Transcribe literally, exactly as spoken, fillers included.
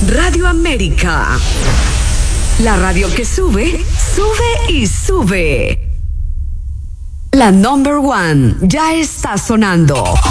Radio América. La radio que sube, sube y sube. La number one ya está sonando.